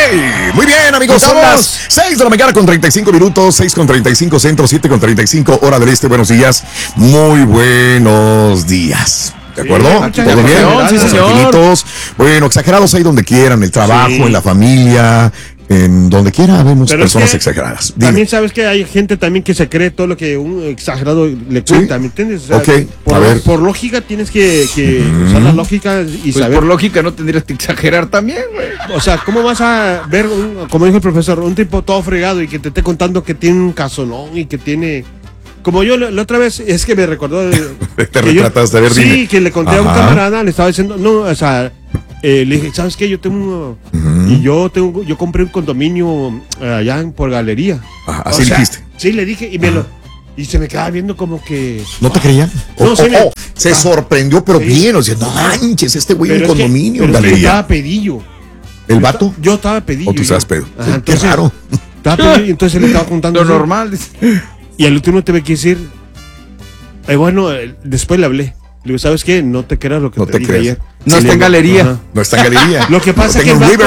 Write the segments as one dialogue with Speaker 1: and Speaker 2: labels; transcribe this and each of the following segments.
Speaker 1: Muy bien, amigos, son las 6 de la mañana con 35 minutos, 6 con 35 centro, 7 con 35 hora del este. Buenos días, muy buenos días. ¿De acuerdo? ¿Todo bien?
Speaker 2: Sí, señor.
Speaker 1: Bueno, exagerados ahí donde quieran, en el trabajo, en la familia, en donde quiera vemos personas exageradas. Dime.
Speaker 2: También sabes que hay gente también que se cree todo lo que un exagerado le cuenta, ¿me entiendes? O sea, por lógica tienes que usar la lógica y
Speaker 3: pues
Speaker 2: saber.
Speaker 3: Por lógica no tendrías que exagerar también, güey.
Speaker 2: O sea, ¿cómo vas a ver, como dijo el profesor, un tipo todo fregado y que te esté contando que tiene un casonón y que tiene... Como yo la otra vez, es que me recordó...
Speaker 1: Te retrataste, a ver, dime.
Speaker 2: Sí, que le conté a un camarada, le estaba diciendo, no, o sea... le dije, ¿sabes qué? Yo tengo y yo compré un condominio allá por Galería.
Speaker 1: Ajá, así le dijiste.
Speaker 2: Sí, le dije y se me quedaba viendo como que...
Speaker 1: ¿No te creían?
Speaker 2: No,
Speaker 1: se sorprendió, pero bien, o sea, no manches, este güey en condominio en
Speaker 2: Galería.
Speaker 1: Galería.
Speaker 2: Yo estaba pedillo.
Speaker 1: ¿El vato?
Speaker 2: Yo estaba pedillo.
Speaker 1: ¿O tú estabas pedo?
Speaker 2: Ajá,
Speaker 1: Qué raro.
Speaker 2: Estaba pedillo, entonces le estaba contando.
Speaker 3: Lo normal.
Speaker 2: Y al último tuve que decir, bueno, después le hablé. Le digo, ¿sabes qué? No te creas lo que te dije ayer.
Speaker 3: No está en Galería.
Speaker 2: Ajá.
Speaker 1: No está en Galería.
Speaker 2: Lo que pasa es que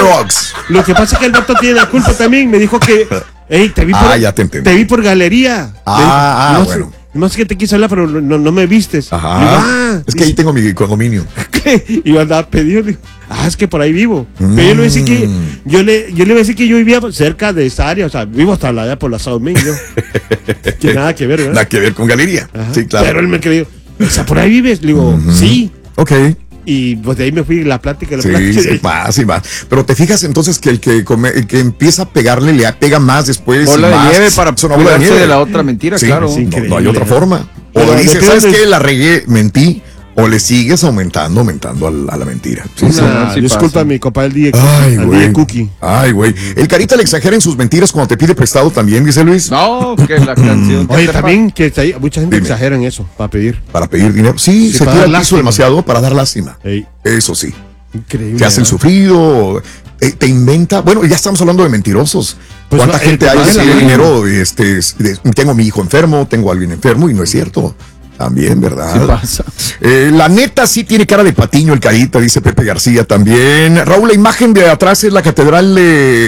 Speaker 2: el vato tiene la culpa también. Me dijo que, hey, te vi por Galería.
Speaker 1: Bueno.
Speaker 2: No sé que te quise hablar, pero no me vistes.
Speaker 1: Ajá. Es que ahí tengo mi condominio.
Speaker 2: Y yo andaba pedido. Digo, es que por ahí vivo. Pero yo le voy a decir que yo le voy a decir que yo vivía cerca de esa área. O sea, vivo hasta allá por la South Main. Que nada que ver, ¿verdad?
Speaker 1: Nada que ver con Galería.
Speaker 2: Ajá.
Speaker 1: Sí, claro.
Speaker 2: Pero él me creyó. O sea, ¿por ahí vives? Le digo, sí.
Speaker 1: Ok.
Speaker 2: Y pues de ahí me fui la plática.
Speaker 1: Sí, más. Pero te fijas entonces que el que empieza a pegarle le pega más después.
Speaker 3: Bola de nieve para
Speaker 1: cuidarse
Speaker 3: de la otra mentira,
Speaker 1: sí,
Speaker 3: claro.
Speaker 1: No hay otra forma. O le dices, ¿sabes qué? La regué, mentí. O le sigues aumentando a la mentira. Sí,
Speaker 2: disculpa, mi compa, el día
Speaker 1: Cookie. Ay, güey. El Carita le exagera en sus mentiras cuando te pide prestado también, dice Luis.
Speaker 3: No, que la canción.
Speaker 2: Oye, también que mucha gente exagera en eso, para pedir.
Speaker 1: Para pedir dinero. Sí, se tira el lazo demasiado para dar lástima.
Speaker 2: Ey.
Speaker 1: Eso sí.
Speaker 2: Increíble.
Speaker 1: Te hacen sufrido, te inventa. Bueno, ya estamos hablando de mentirosos. Pues ¿cuánta gente hay que tiene dinero? Tengo mi hijo enfermo, tengo a alguien enfermo y no es cierto. También, ¿verdad?
Speaker 3: Sí pasa.
Speaker 1: La neta sí tiene cara de patiño el Carita, dice Pepe García también. Raúl, la imagen de atrás es la catedral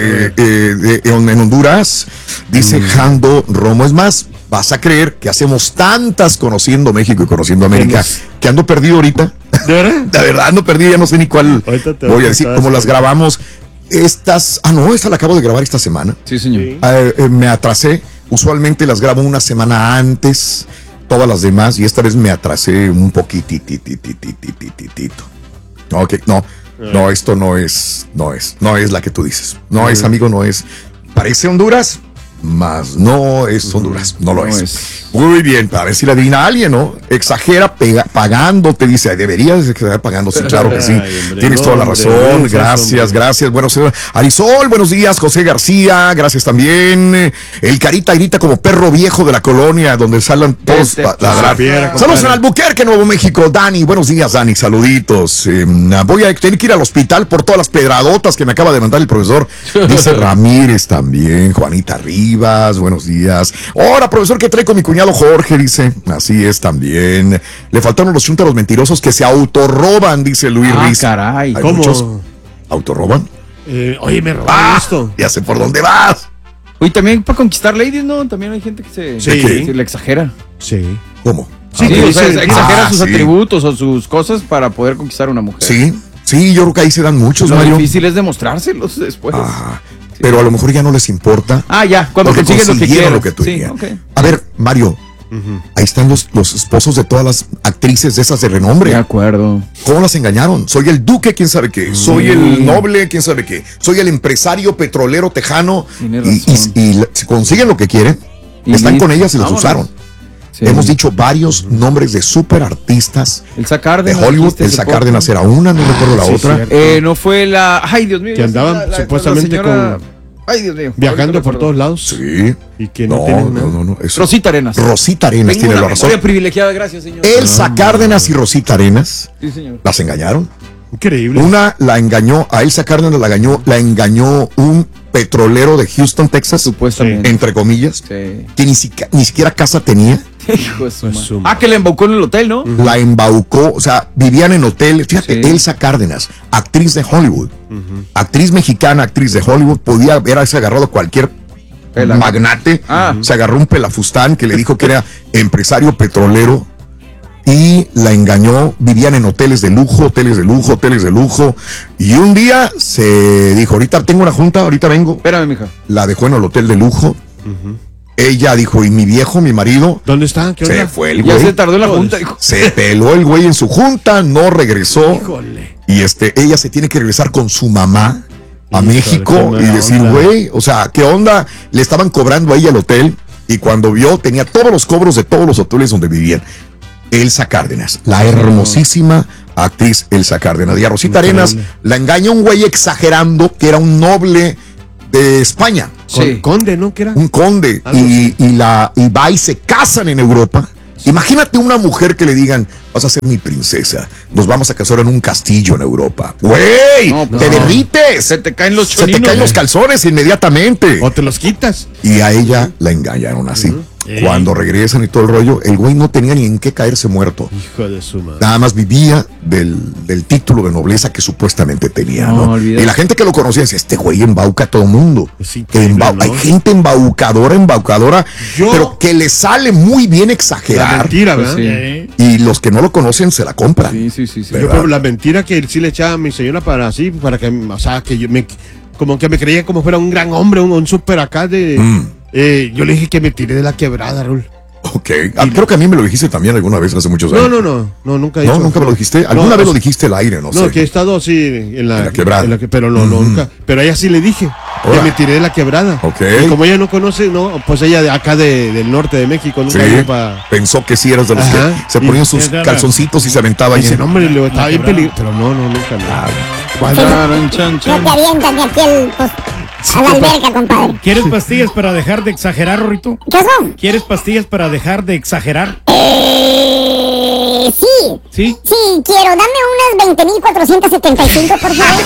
Speaker 1: en Honduras, dice Jando Romo. Es más, vas a creer que hacemos tantas conociendo México y conociendo América que ando perdido ahorita.
Speaker 2: ¿De verdad?
Speaker 1: De verdad, ando perdido, ya no sé ni cuál voy a decir, como las grabamos. Esta la acabo de grabar esta semana.
Speaker 3: Sí, señor.
Speaker 1: Me atrasé, usualmente las grabo una semana antes. Todas las demás, y esta vez me atrasé un poquitito. Ok, no, esto no es la que tú dices. No es, amigo, no es. Parece Honduras, mas no es Honduras, no lo es. Muy bien, para ver si la adivina alguien, ¿no? Exagera pagando, te dice, deberías exagerar pagando, sí, claro que sí. Tienes toda la razón, gracias. Bueno, señor Arizol, buenos días, José García, gracias también. El Carita grita como perro viejo de la colonia, donde salen todos a ladrar. Saludos en Albuquerque, Nuevo México. Dani, buenos días, Dani, saluditos. Voy a tener que ir al hospital por todas las pedradotas que me acaba de mandar el profesor. Dice Ramírez también, Juanita Rivas, buenos días. Ahora, profesor, ¿qué trae con mi cuñado Jorge? Dice, así es también. Le faltaron los chúntaros mentirosos que se autorroban, dice Luis Riz.
Speaker 3: Caray.
Speaker 1: ¿Hay muchos autorroban?
Speaker 2: Oye, me robaron esto.
Speaker 1: Ya sé por dónde vas.
Speaker 3: Oye, también para conquistar ladies, ¿no? También hay gente que se le exagera.
Speaker 2: Sí.
Speaker 1: ¿Cómo?
Speaker 3: Sí, o sea, exagera sus atributos o sus cosas para poder conquistar a una mujer.
Speaker 1: Sí, yo creo que ahí se dan muchos,
Speaker 3: Mario. Lo difícil es demostrárselos después.
Speaker 1: Pero a lo mejor ya no les importa.
Speaker 3: Ya, cuando consiguen lo que quieren.
Speaker 1: Lo que tú A ver, Mario, ahí están los esposos de todas las actrices de esas de renombre.
Speaker 3: De acuerdo.
Speaker 1: ¿Cómo las engañaron? Soy el duque, quién sabe qué. Soy el noble, quién sabe qué. Soy el empresario petrolero tejano. Y se consiguen lo que quieren. Están con ellas y las usaron. Sí. Hemos dicho varios nombres de super artistas
Speaker 3: Elsa Cárdenas,
Speaker 1: de Hollywood. Elsa Cárdenas era una, no recuerdo la otra.
Speaker 3: No fue la... Ay, Dios mío.
Speaker 2: Que andaban supuestamente con...
Speaker 3: Ay, Dios mío.
Speaker 2: Viajando por todos lados.
Speaker 1: Sí.
Speaker 2: Y que no tienen nada.
Speaker 1: No.
Speaker 3: Rosita Arenas.
Speaker 1: Rosita Arenas tiene la razón.
Speaker 3: Privilegiada, gracias, señor.
Speaker 1: Elsa Cárdenas y Rosita Arenas.
Speaker 3: Sí, señor.
Speaker 1: Las engañaron.
Speaker 2: Increíble.
Speaker 1: Una la engañó, a Elsa Cárdenas la engañó un petrolero de Houston, Texas.
Speaker 3: Supuestamente.
Speaker 1: Entre comillas.
Speaker 3: Sí.
Speaker 1: Que ni siquiera casa tenía.
Speaker 3: Hijo de su madre. Que le embaucó en el hotel, ¿no?
Speaker 1: La embaucó, o sea, vivían en hotel. Fíjate, sí. Elsa Cárdenas, actriz de Hollywood, actriz mexicana, actriz de Hollywood, podía haberse agarrado cualquier magnate. Se agarró un pelafustán que le dijo que era empresario petrolero y la engañó. Vivían en hoteles de lujo, hoteles de lujo, hoteles de lujo. Y un día se dijo, ahorita tengo una junta, ahorita vengo.
Speaker 3: Espérame, mija.
Speaker 1: La dejó en el hotel de lujo. Ella dijo, ¿y mi viejo, mi marido?
Speaker 2: ¿Dónde está? ¿Qué
Speaker 1: se
Speaker 2: onda?
Speaker 1: fue el güey.
Speaker 3: Ya se tardó en la junta.
Speaker 1: Se peló el güey en su junta, no regresó.
Speaker 2: Híjole.
Speaker 1: Y ella se tiene que regresar con su mamá a México y decir, güey, o sea, ¿qué onda? Le estaban cobrando ahí al hotel y cuando vio, tenía todos los cobros de todos los hoteles donde vivían. Elsa Cárdenas, la hermosísima actriz Elsa Cárdenas. Y a Rosita Arenas la engaña un güey exagerando que era un noble de España.
Speaker 2: Sí. Conde, ¿no? ¿Qué era?
Speaker 1: Un conde. Y va y se casan en Europa. Imagínate una mujer que le digan, vas a ser mi princesa, nos vamos a casar en un castillo en Europa. ¡Güey! No, te derrites.
Speaker 3: Se te caen los choninos.
Speaker 1: Se te caen los calzones inmediatamente.
Speaker 2: O te los quitas.
Speaker 1: Y a ella la engañaron así. Cuando regresan y todo el rollo, el güey no tenía ni en qué caerse muerto.
Speaker 2: Hijo de su madre.
Speaker 1: Nada más vivía del título de nobleza que supuestamente tenía, ¿no? Y la gente que lo conocía decía, este güey embauca a todo el mundo. ¿No? Hay gente embaucadora, pero que le sale muy bien exagerar.
Speaker 2: La mentira, ¿verdad? Sí.
Speaker 1: Y los que no lo conocen se la compran.
Speaker 3: Sí.
Speaker 2: Yo, pero la mentira que sí le echaba a mi señora para que, o sea, que yo como que me creía como fuera un gran hombre, un súper acá de... yo le dije que me tiré de la quebrada, Raúl.
Speaker 1: Ok. Creo que a mí me lo dijiste también alguna vez hace muchos años.
Speaker 2: No, nunca he
Speaker 1: dicho. No, nunca me lo dijiste. Alguna vez lo dijiste al aire, no sé.
Speaker 2: No, que he estado así en la
Speaker 1: quebrada.
Speaker 2: Pero nunca. Pero a ella sí le dije que me tiré de la quebrada.
Speaker 1: Ok.
Speaker 2: Y como ella no conoce, pues ella de acá del norte de México nunca iba para...
Speaker 1: Pensó que sí eras de los que se ponían sus calzoncitos y se aventaba ahí.
Speaker 2: Dice, no, hombre, estaba bien peligroso. Pero no, nunca.
Speaker 4: No te avientan de aquí a la alberca, compadre.
Speaker 5: ¿Quieres pastillas para dejar de exagerar, Rorrito?
Speaker 4: ¿Qué son?
Speaker 5: ¿Quieres pastillas para dejar de exagerar?
Speaker 4: Sí.
Speaker 5: ¿Sí?
Speaker 4: Sí, quiero. Dame unas 20.475, por favor.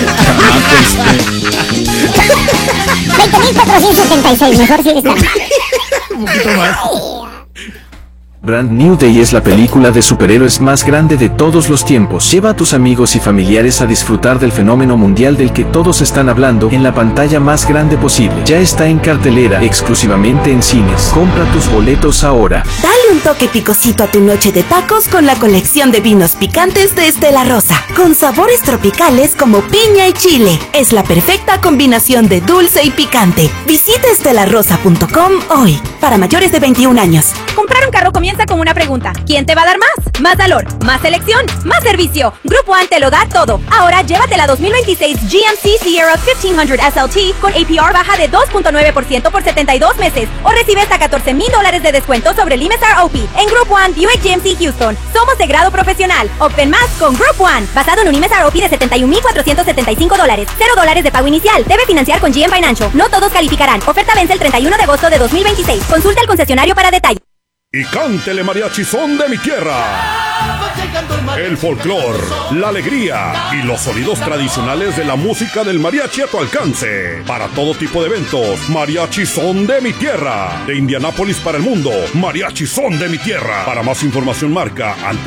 Speaker 4: 20.476, mejor si está.
Speaker 5: Un poquito más.
Speaker 6: Brand New Day es la película de superhéroes más grande de todos los tiempos. Lleva a tus amigos y familiares a disfrutar del fenómeno mundial del que todos están hablando en la pantalla más grande posible. Ya está en cartelera exclusivamente en cines. Compra tus boletos ahora.
Speaker 7: Dale un toque picosito a tu noche de tacos con la colección de vinos picantes de Estela Rosa, con sabores tropicales como piña y chile. Es la perfecta combinación de dulce y picante. Visita estelarosa.com hoy. Para mayores de 21 años.
Speaker 8: Comprar un carro comienza con una pregunta. ¿Quién te va a dar más? Más valor, más selección, más servicio. Grupo One te lo da todo. Ahora llévate la 2026 GMC Sierra 1500 SLT con APR baja de 2.9% por 72 meses o recibe hasta $14,000 de descuento sobre el IMSR OP en Group One Buick GMC Houston. Somos de grado profesional. Obtén más con Group One. Basado en un IMSR OP de $71,475. $0 de pago inicial. Debe financiar con GM Financial. No todos calificarán. Oferta vence el 31 de agosto de 2026. Consulta al concesionario para detalles.
Speaker 9: Y cántele mariachi son de mi tierra. El folclor, la alegría y los sonidos tradicionales de la música del mariachi a tu alcance. Para todo tipo de eventos, mariachi son de mi tierra. De Indianápolis para el mundo, mariachi son de mi tierra. Para más información marca al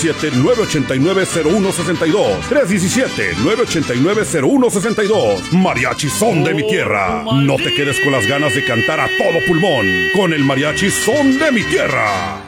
Speaker 9: 317-989-0162. 317-989-0162. Mariachi son de mi tierra. No te quedes con las ganas de cantar a todo pulmón con el mariachi son de mi tierra.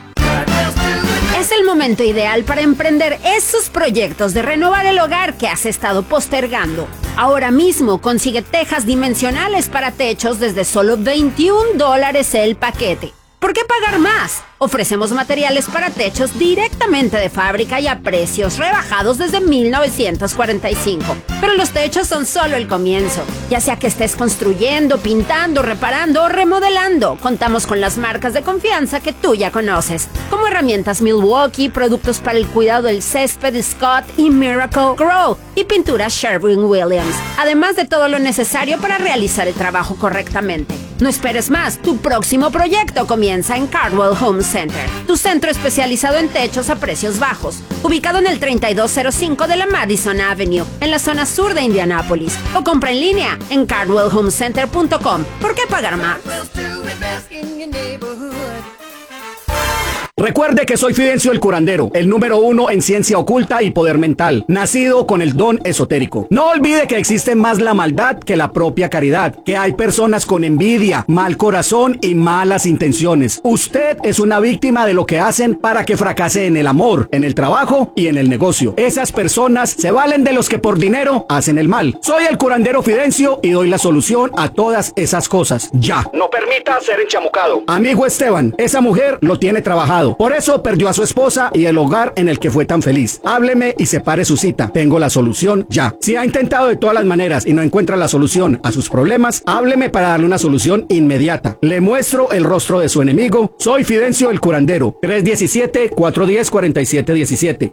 Speaker 10: Es el momento ideal para emprender esos proyectos de renovar el hogar que has estado postergando. Ahora mismo consigue tejas dimensionales para techos desde solo $21 el paquete. ¿Por qué pagar más? Ofrecemos materiales para techos directamente de fábrica y a precios rebajados desde 1945. Pero los techos son solo el comienzo. Ya sea que estés construyendo, pintando, reparando o remodelando, contamos con las marcas de confianza que tú ya conoces, como herramientas Milwaukee, productos para el cuidado del césped Scott y Miracle Grow y pinturas Sherwin-Williams, además de todo lo necesario para realizar el trabajo correctamente. No esperes más, tu próximo proyecto comienza en Cardwell Home Center, tu centro especializado en techos a precios bajos, ubicado en el 3205 de la Madison Avenue, en la zona sur de Indianápolis, o compra en línea en cardwellhomecenter.com. ¿Por qué pagar más?
Speaker 11: Recuerde que soy Fidencio el curandero, el número 1 en ciencia oculta y poder mental, nacido con el don esotérico. No olvide que existe más la maldad que la propia caridad, que hay personas con envidia, mal corazón y malas intenciones. Usted es una víctima de lo que hacen para que fracase en el amor, en el trabajo y en el negocio. Esas personas se valen de los que por dinero hacen el mal. Soy el curandero Fidencio y doy la solución a todas esas cosas. Ya. No permita ser enchamucado. Amigo Esteban, esa mujer lo tiene trabajado. Por eso perdió a su esposa y el hogar en el que fue tan feliz. Hábleme y separe su cita. Tengo la solución ya. Si ha intentado de todas las maneras y no encuentra la solución a sus problemas, hábleme para darle una solución inmediata. Le muestro el rostro de su enemigo. Soy Fidencio el curandero. 317-410-4717.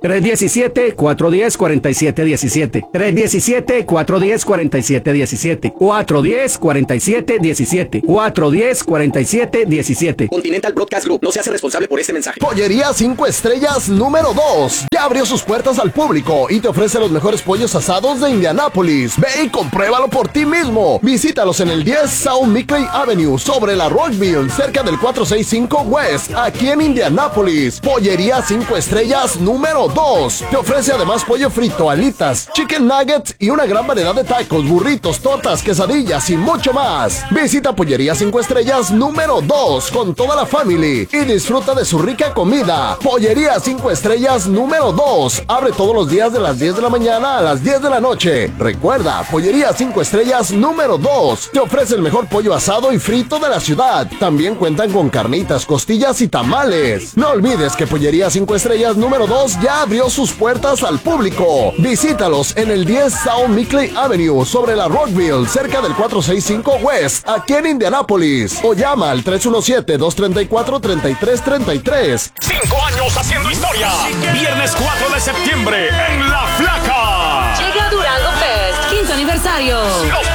Speaker 11: 317-410-4717. 317-410-4717. 410-4717. 410-4717.
Speaker 12: Continental Broadcast Group no se hace responsable por este mensaje.
Speaker 13: Pollería 5 estrellas número 2. Ya abrió sus puertas al público y te ofrece los mejores pollos asados de Indianápolis. Ve y compruébalo por ti mismo. Visítalos en el 10 South Mickley Avenue, sobre la Rockville, cerca del 465 West, aquí en Indianápolis. Pollería 5 estrellas número 2. Te ofrece además pollo frito, alitas, chicken nuggets y una gran variedad de tacos, burritos, tortas, quesadillas y mucho más. Visita Pollería 5 estrellas número 2 con toda la family y disfruta de su rica comida. Pollería 5 estrellas número 2. Abre todos los días de las 10 de la mañana a las 10 de la noche. Recuerda, Pollería 5 estrellas número 2. Te ofrece el mejor pollo asado y frito de la ciudad. También cuentan con carnitas, costillas y tamales. No olvides que Pollería 5 estrellas número 2 ya abrió sus puertas al público. Visítalos en el 10 South Mickley Avenue, sobre la Rockville, cerca del 465 West, aquí en Indianápolis. O llama al 317-234-3333.
Speaker 9: 5 años haciendo historia. Viernes 4 de septiembre en La Flaca.
Speaker 14: Llega Durango Fest, 15 aniversario.
Speaker 9: Los